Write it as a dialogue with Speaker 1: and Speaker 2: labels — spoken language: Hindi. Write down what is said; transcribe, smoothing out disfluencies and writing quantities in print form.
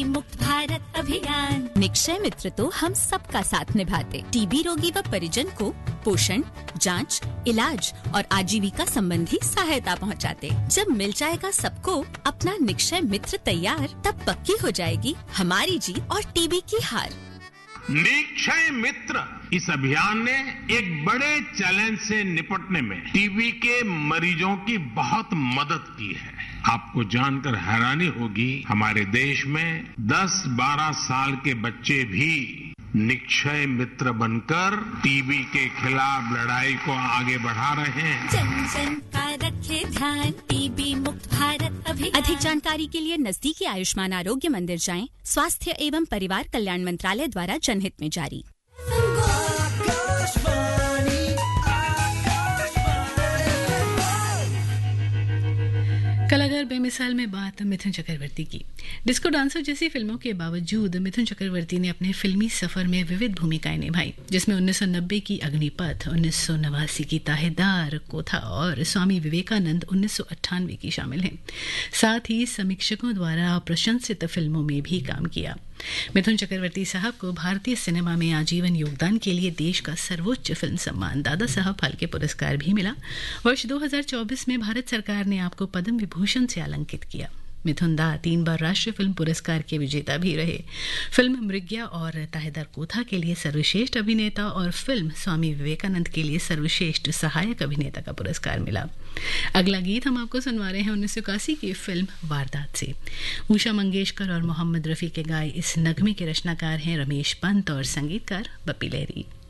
Speaker 1: मुक्त भारत अभियान। निक्षय मित्र तो हम सबका साथ निभाते, टीबी रोगी व परिजन को पोषण, जांच, इलाज और आजीविका संबंधी सहायता पहुंचाते। जब मिल जाएगा सबको अपना निक्षय मित्र तैयार, तब पक्की हो जाएगी हमारी जीत और टीबी की हार।
Speaker 2: निक्षय मित्र इस अभियान ने एक बड़े चैलेंज से निपटने में टीबी के मरीजों की बहुत मदद की है। आपको जानकर हैरानी होगी, हमारे देश में 10-12 साल के बच्चे भी निक्षय मित्र बनकर टीबी के खिलाफ लड़ाई को आगे बढ़ा रहे हैं।
Speaker 1: जन जन का रखे ध्यान, टीबी मुक्त भारत अभियान। अधिक जानकारी के लिए नजदीकी आयुष्मान आरोग्य मंदिर जाएं। स्वास्थ्य एवं परिवार कल्याण मंत्रालय द्वारा जनहित में जारी।
Speaker 3: कलाकार बेमिसाल में बात मिथुन चक्रवर्ती की। डिस्को डांसर जैसी फिल्मों के बावजूद मिथुन चक्रवर्ती ने अपने फिल्मी सफर में विविध भूमिकाएं निभाई, जिसमें 1990 की अग्निपथ, 1989 की ताहेदार, कोथा और स्वामी विवेकानंद 1998 की शामिल हैं। साथ ही समीक्षकों द्वारा प्रशंसित फिल्मों में भी काम किया। मिथुन चक्रवर्ती साहब को भारतीय सिनेमा में आजीवन योगदान के लिए देश का सर्वोच्च फिल्म सम्मान दादा साहब फाल्के पुरस्कार भी मिला। वर्ष 2024 में भारत सरकार ने आपको पद्म विभूषण से अलंकित किया। मिथुन दा 3 बार राष्ट्रीय फिल्म पुरस्कार के विजेता भी रहे। फिल्म मृग्या और ताहेदार कोथा के लिए सर्वश्रेष्ठ अभिनेता और फिल्म स्वामी विवेकानंद के लिए सर्वश्रेष्ठ सहायक अभिनेता का पुरस्कार मिला। अगला गीत हम आपको सुनवा रहे हैं 1981 की फिल्म वारदात से। उषा मंगेशकर और मोहम्मद रफी के गाए इस नगमे के रचनाकार हैं रमेश पंत और संगीतकार बप्पी लहरी।